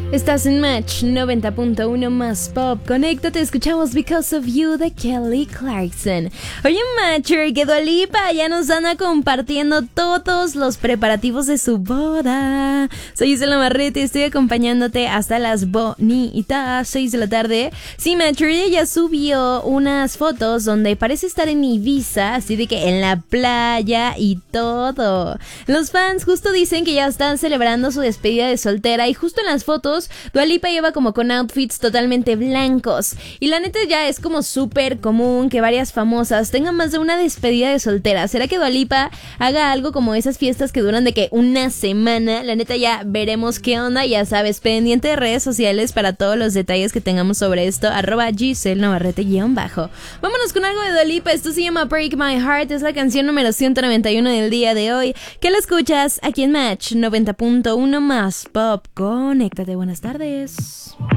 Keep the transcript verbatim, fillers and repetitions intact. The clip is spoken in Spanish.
Estás en Match noventa punto uno más pop. Conéctate, escuchamos Because of You de Kelly Clarkson. Oye, Matcher, que Dua Lipa ya nos anda compartiendo todos los preparativos de su boda. Soy Isela Navarrete y estoy acompañándote hasta las bonitas seis de la tarde. Sí, Matcher, ella subió unas fotos donde parece estar en Ibiza, así de que en la playa y todo. Los fans justo dicen que ya están celebrando su despedida de soltera y justo en las fotos Dua Lipa lleva como con outfits totalmente blancos. Y la neta ya es como súper común que varias famosas tengan más de una despedida de soltera. ¿Será que Dua Lipa haga algo como esas fiestas que duran de que una semana? La neta ya veremos qué onda. Ya sabes, pendiente de redes sociales para todos los detalles que tengamos sobre esto. Arroba Giselle Navarrete guión bajo. Vámonos con algo de Dua Lipa. Esto se llama Break My Heart. Es la canción número ciento noventa y uno del día de hoy. Que la escuchas aquí en Match noventa punto uno más pop. Conéctate, buenas tardes.